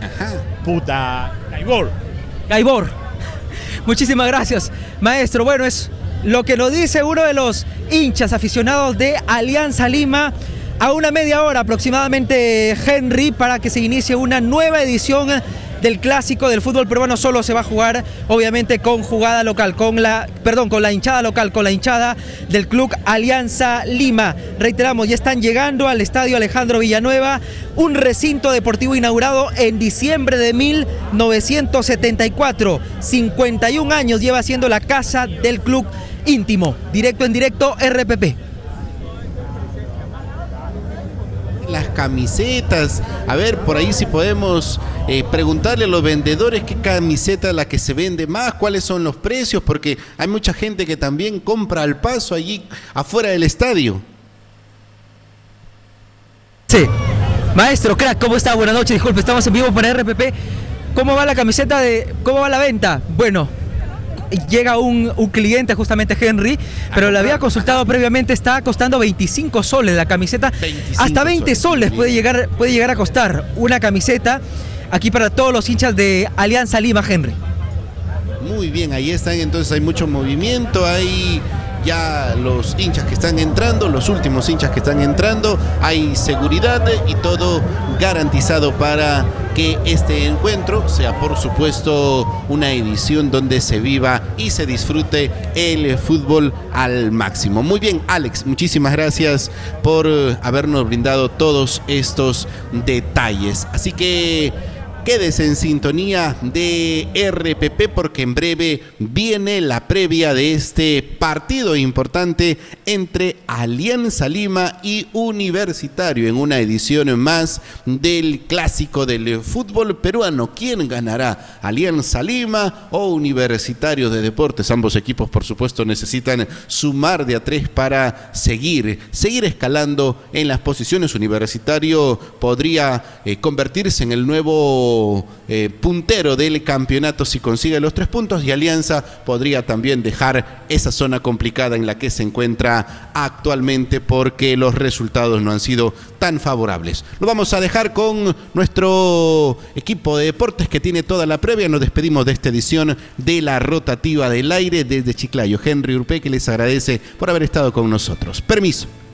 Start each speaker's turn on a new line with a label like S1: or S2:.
S1: Ajá.
S2: Puta. Gaibor.
S3: Gaibor. Muchísimas gracias, maestro. Bueno, es lo que nos dice uno de los hinchas aficionados de Alianza Lima. A una media hora aproximadamente, Henry, para que se inicie una nueva edición del clásico del fútbol peruano. Solo se va a jugar, obviamente, con jugada local, con la hinchada local, con la hinchada del club Alianza Lima. Reiteramos, ya están llegando al estadio Alejandro Villanueva, un recinto deportivo inaugurado en diciembre de 1974. 51 años lleva siendo la casa del club íntimo. Directo en directo, RPP.
S1: Las camisetas, a ver, por ahí si podemos preguntarle a los vendedores qué camiseta es la que se vende más, cuáles son los precios, porque hay mucha gente que también compra al paso allí afuera del estadio.
S3: Sí, maestro, crack, ¿cómo está? Buenas noches, disculpe, estamos en vivo para RPP. ¿Cómo va la camiseta cómo va la venta? Bueno, llega un cliente, justamente Henry, pero le había consultado previamente, está costando 25 soles la camiseta, hasta 20 soles puede llegar a costar una camiseta aquí para todos los hinchas de Alianza Lima, Henry.
S1: Muy bien, ahí están, entonces hay mucho movimiento, hay ya los hinchas que están entrando, los últimos hinchas que están entrando, hay seguridad y todo garantizado para que este encuentro sea, por supuesto, una edición donde se viva y se disfrute el fútbol al máximo. Muy bien, Alex, muchísimas gracias por habernos brindado todos estos detalles. Así que quédese en sintonía de RPP porque en breve viene la previa de este partido importante entre Alianza Lima y Universitario en una edición más del clásico del fútbol peruano. ¿Quién ganará? ¿Alianza Lima o Universitario de Deportes? Ambos equipos, por supuesto, necesitan sumar de a 3 para seguir escalando en las posiciones. Universitario podría convertirse en el nuevo puntero del campeonato si consigue los 3 puntos, y Alianza podría también dejar esa zona complicada en la que se encuentra actualmente porque los resultados no han sido tan favorables. Lo vamos a dejar con nuestro equipo de deportes que tiene toda la previa. Nos despedimos de esta edición de la rotativa del aire desde Chiclayo. Henry Urpe, que les agradece por haber estado con nosotros. Permiso.